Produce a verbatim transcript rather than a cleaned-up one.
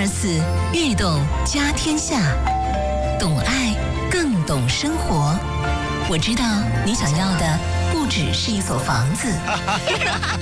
二四运动家天下，懂爱更懂生活。我知道你想要的不只是一所房子。